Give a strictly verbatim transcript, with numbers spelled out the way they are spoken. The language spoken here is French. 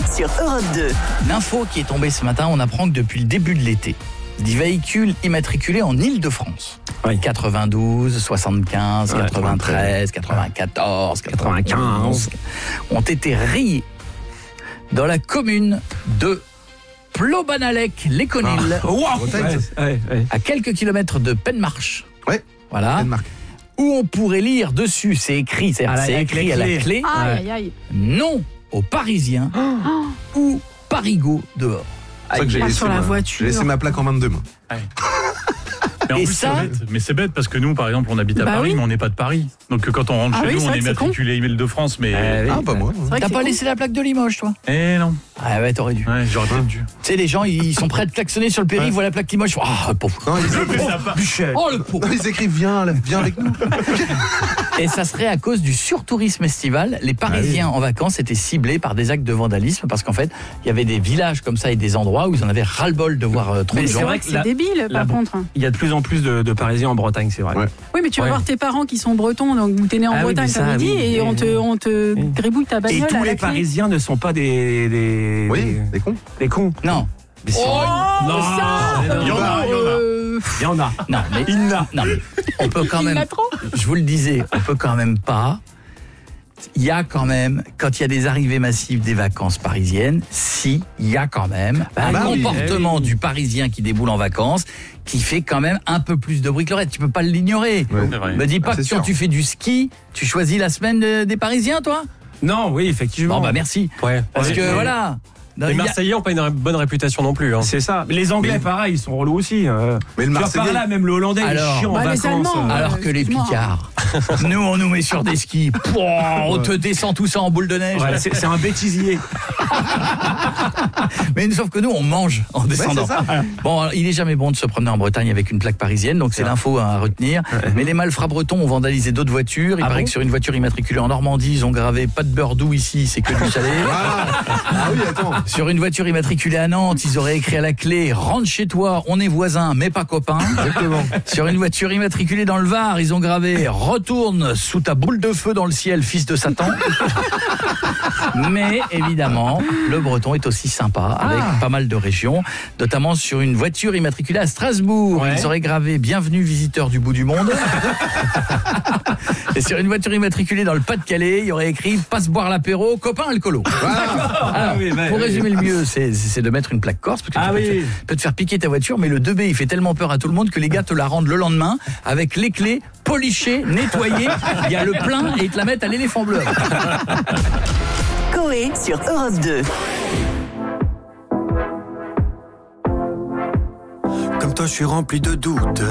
sur Europe deux. L'info qui est tombée ce matin, on apprend que depuis le début de l'été, des véhicules immatriculés en Île-de-France, Oui. quatre-vingt-douze, soixante-quinze, Ouais, quatre-vingt-treize, quatre-vingt-quatorze, quatre-vingt-quinze, ont été rayés dans la commune de Plobanalec-les-Conils, Ah. Wow. Bretagne, Ouais, ouais, ouais. à quelques kilomètres de Penmarche. Ouais, Voilà. Danemark. Où on pourrait lire dessus, c'est écrit, c'est, À la- c'est avec écrit les à la clés. clé, Aïe, aïe, aïe. non aux Parisiens ou Parigo dehors. C'est ça que j'ai Pas laissé, sur la ma- voiture. J'ai laissé ma plaque en vingt-deux, moi. Mais en Et plus, ça- c'est bête. Mais c'est bête parce que nous, par exemple, on habite à Bah Paris, oui. mais on n'est pas de Paris. Donc quand on rentre Ah chez oui, nous, c'est on vrai est que c'est con. matriculé Île-de-France, mais. Euh, oui. Ah, pas moi. C'est vrai que T'as c'est pas con. laissé la plaque de Limoges, toi? Eh non. Ah ouais, t'aurais dû. Ouais, j'aurais peut-être dû. Tu sais, les gens, ils sont prêts à te klaxonner sur le périph', ils voient la plaque Limoges, ils font, ah, le pauvre. Non, ils, Bûchet. Oh, le pauvre. non, ils écrivent viens, là, viens avec nous. Et ça serait à cause du surtourisme estival. Les Parisiens en vacances étaient ciblés par des actes de vandalisme parce qu'en fait, il y avait des villages comme ça et des endroits où ils en avaient ras-le-bol de voir euh, trop Mais de c'est gens. C'est vrai vrai que que c'est la- débile, la- par contre. Il y a de plus en plus de, de Parisiens en Bretagne, c'est vrai. Ouais. Oui, mais tu vas Ouais. voir tes parents qui sont bretons, donc t'es né en Ah oui, Bretagne, mais ça, t'avais dit, oui. et on te, on te Oui. gribouille ta Et bagnole tous à la les clé. Parisiens ne sont pas des des, Oui, des, des cons. des cons. Non, Mais c'est- Oh, non, ça mais non. Il y en a, il y en a. Euh, Il y en a. non, mais, Il n'a. non, mais on peut quand Il même, l'a trop. je vous le disais, on peut quand même pas. Il y a quand même, quand il y a des arrivées massives des vacances parisiennes, si, il y a quand même Bah un bah oui, comportement eh oui. du Parisien qui déboule en vacances qui fait quand même un peu plus de bruit que le reste. Tu peux pas l'ignorer. Ouais. C'est vrai. Me dis pas Ah, que c'est quand sûr. tu fais du ski, tu choisis la semaine de- des Parisiens, toi? Non, oui, effectivement. Bon, bah merci. Ouais. Parce Ouais, que mais- voilà. Non, Les il y a- Marseillais n'ont pas une bonne réputation non plus. Hein. C'est ça. Mais les Anglais, Mais- pareil, ils sont relous aussi. euh. Mais le Tu vois, Marseillais. par là, même le Hollandais, Alors, il est chiant bah, en les vacances. Allemands, euh. Alors que les excuse-moi. Picards, nous on nous met sur des skis, Pouah, on te descend tout ça en boule de neige. Ouais, c'est c'est un bêtisier. Mais sauf que nous on mange en descendant. c'est ça. Bon, alors, il est jamais bon de se promener en Bretagne avec une plaque parisienne, donc c'est l'info à retenir. Mais les malfrats bretons ont vandalisé d'autres voitures. Il Ah paraît bon que sur une voiture immatriculée en Normandie, ils ont gravé pas de beurre doux ici, c'est que du salé. Ah, ah oui, attends. Sur une voiture immatriculée à Nantes, ils auraient écrit à la clé « Rentre chez toi, on est voisins, mais pas copains ». Exactement. Sur une voiture immatriculée dans le Var, ils ont gravé « Retourne sous ta boule de feu dans le ciel, fils de Satan ». Mais évidemment, le breton est aussi sympa, avec pas mal de régions, notamment sur une voiture immatriculée à Strasbourg. Ouais. Ils auraient gravé « Bienvenue visiteur du bout du monde ». Et sur une voiture immatriculée dans le Pas-de-Calais, il y aurait écrit « Passe boire l'apéro, copain alcoolo ». Alors, oui, ouais, pour ouais. résumer le mieux, c'est c'est de mettre une plaque corse, parce que Ah tu peux, oui. te faire, peut te faire piquer ta voiture, mais le deux B, il fait tellement peur à tout le monde que les gars te la rendent le lendemain avec les clés polichées, nettoyées, il y a le plein et ils te la mettent à l'éléphant bleu. Coé sur Europe deux. Comme toi, je suis rempli de doutes.